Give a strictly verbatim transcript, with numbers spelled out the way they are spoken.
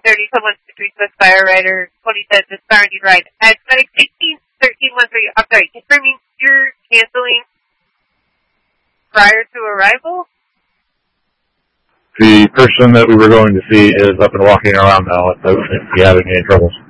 thirty, someone request Fire Rider. Tony says it's Starry right. At Medic sixteen thirteen one three. I'm sorry, confirming you're canceling prior to arrival? The person that we were going to see is up and walking around now if, if you have any troubles.